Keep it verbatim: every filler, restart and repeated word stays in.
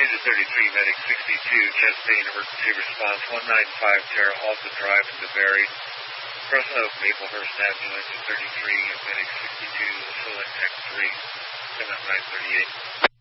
to thirty-three, Medic sixty-two, Chastain, emergency response, one nine five, Terra Alta Drive in DeBerry. Crossing Oak, Maplehurst Ambulance at thirty-three, Medic sixty-two, Select X three, seven nine thirty-eight.